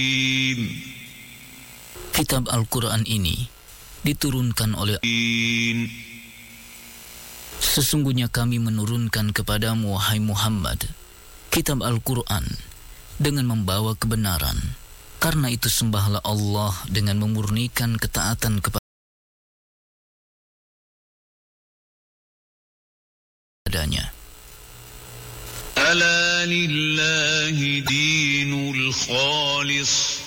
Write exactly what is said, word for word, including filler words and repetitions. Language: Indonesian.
Kitab Al-Quran ini diturunkan oleh Sesungguhnya kami menurunkan kepadamu, wahai Muhammad, kitab Al-Quran dengan membawa kebenaran. Karena itu sembahlah Allah dengan memurnikan ketaatan kepadanya. Ala lillahi dinul khalis.